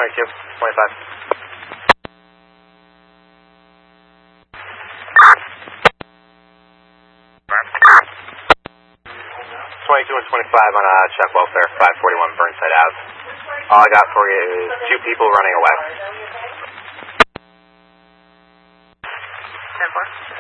22, 25. 22 and 25 on check welfare, 541 Burnside Ave. All I got for you is 2 people running away. 10-4.